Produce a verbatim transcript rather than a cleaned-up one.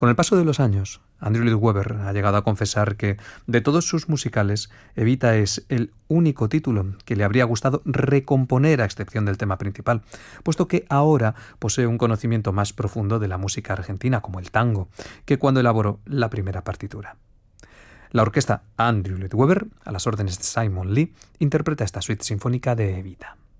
Con el paso de los años, Andrew Lloyd Webber ha llegado a confesar que, de todos sus musicales, Evita es el único título que le habría gustado recomponer a excepción del tema principal, puesto que ahora posee un conocimiento más profundo de la música argentina, como el tango, que cuando elaboró la primera partitura. La orquesta Andrew Lloyd Webber, a las órdenes de Simon Lee, interpreta esta suite sinfónica de Evita.